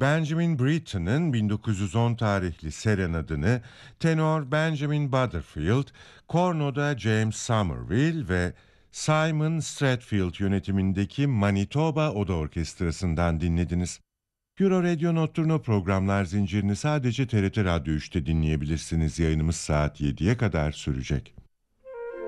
Benjamin Britten'ın 1910 tarihli serenadını tenor Benjamin Butterfield, kornoda James Somerville ve Simon Stratfield yönetimindeki Manitoba Oda Orkestrası'ndan dinlediniz. Euro Radio Nocturno programlar zincirini sadece TRT Radyo 3'te dinleyebilirsiniz. Yayınımız saat 7'ye kadar sürecek.